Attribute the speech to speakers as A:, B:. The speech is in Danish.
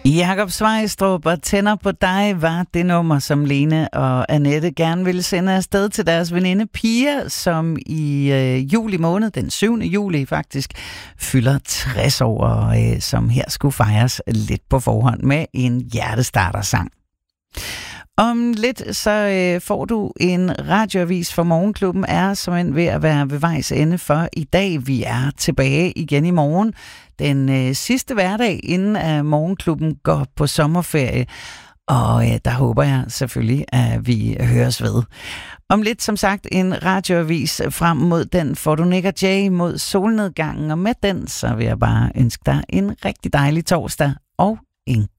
A: Jakob Svejstrup og Tænder på dig var det nummer, som Lene og Annette gerne ville sende afsted til deres veninde Pia, som i juli måned, den 7. juli faktisk, fylder 60 år, og som her skulle fejres lidt på forhånd med en hjertestartersang. Om lidt så får du en radioavis, for Morgenklubben er simpelthen ved at være ved vejs ende for i dag. Vi er tilbage igen i morgen, den sidste hverdag, inden at Morgenklubben går på sommerferie. Og der håber jeg selvfølgelig, at vi høres ved. Om lidt, som sagt, en radioavis frem mod den får du Nick og Jay mod solnedgangen. Og med den, så vil jeg bare ønske dig en rigtig dejlig torsdag og en